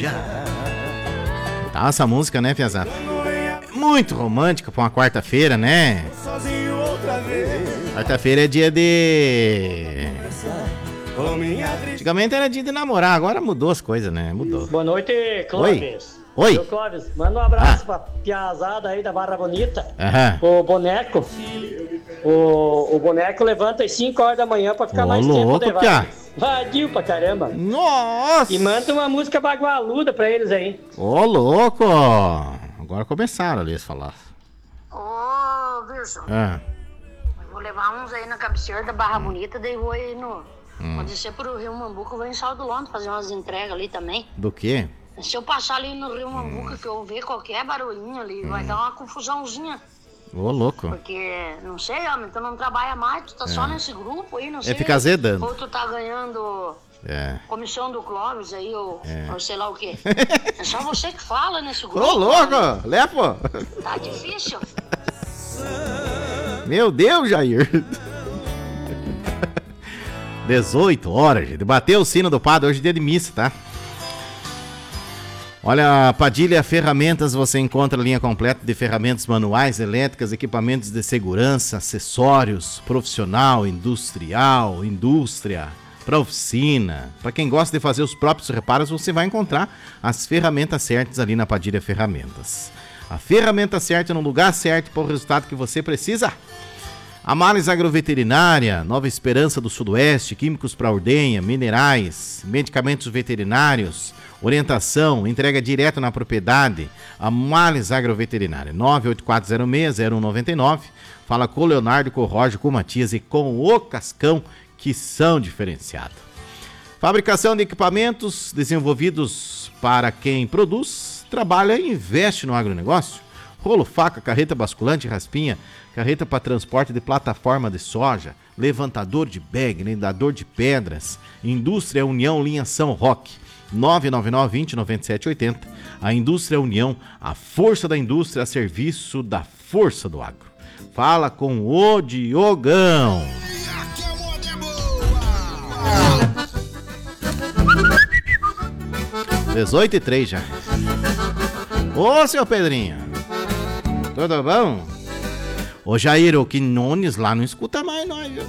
Tá, essa música, né, Piazada? Muito romântica pra uma quarta-feira, né? Quarta-feira é dia de... Antigamente era dia de namorar, agora mudou as coisas, né? Mudou. Boa noite, Clóvis. Oi. Seu Clóvis, manda um abraço pra piazada aí da Barra Bonita. O boneco. O boneco levanta às 5 horas da manhã pra ficar mais tempo de vaga. Vadio pra caramba. Nossa! E manda uma música bagualuda pra eles aí. Ô, louco! Agora começaram ali a falar. Ô, Wilson. Vou levar uns aí na cabeceira da Barra Bonita, daí vou aí no... Vou descer pro Rio Mambuca, vou em Saldo Longo fazer umas entregas ali também. Do quê? Se eu passar ali no Rio Mambuca, que eu ver qualquer barulhinho ali, vai dar uma confusãozinha. Ô, louco. Porque, não sei, homem, tu não trabalha mais, tu tá só nesse grupo aí, não sei. Fica azedando. Ou tu tá ganhando comissão do Clóvis aí, ou sei lá o quê. É só você que fala nesse grupo. Ô, louco! Lepo! Tá difícil. Meu Deus, Jair! 18 horas, gente. Bateu o sino do padre, hoje é dia de missa, tá? Olha, Padilha Ferramentas, você encontra a linha completa de ferramentas manuais, elétricas, equipamentos de segurança, acessórios, profissional, industrial, indústria, para oficina. Para quem gosta de fazer os próprios reparos, você vai encontrar as ferramentas certas ali na Padilha Ferramentas. A ferramenta certa no lugar certo para o resultado que você precisa. Amales Agroveterinária, Nova Esperança do Sudoeste, químicos para ordenha, minerais, medicamentos veterinários, orientação, entrega direta na propriedade. Amales Agroveterinária, 98406-0199. Fala com o Leonardo, com o Roger, com o Matias e com o Cascão, que são diferenciados. Fabricação de equipamentos desenvolvidos para quem produz, trabalha e investe no agronegócio. Rolo, faca, carreta basculante, raspinha, carreta para transporte de plataforma de soja, levantador de bag, lendador de pedras, Indústria União, linha São Roque, 999-20-9780. A Indústria União, a força da indústria a serviço da força do agro. Fala com o Diogão. 18h03 já. Ô, seu Pedrinho. Tudo bom? Ô, Jair, o Quinones lá não escuta mais nós, viu?